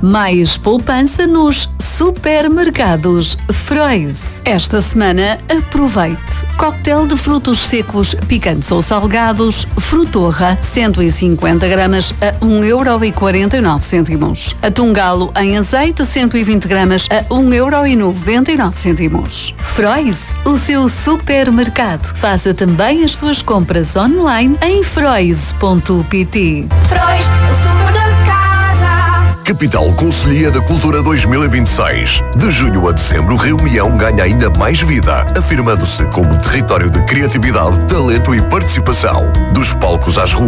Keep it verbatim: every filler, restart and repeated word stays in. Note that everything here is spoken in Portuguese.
Mais poupança nos supermercados Frois. Esta semana, aproveite. Coquetel de frutos secos, picantes ou salgados, Frutorra, cento e cinquenta gramas a um euro e quarenta e nove cêntimos. Atum galo em azeite, cento e vinte gramas a um euro e noventa e nove cêntimos. Frois, o seu supermercado. Faça também as suas compras online em frois ponto pt. Frois, o super da casa. Capital Concelhia da Cultura dois mil e vinte e seis. De junho a dezembro, Rio Maião ganha ainda mais vida, afirmando-se como território de criatividade, talento e participação. Dos palcos às ruas,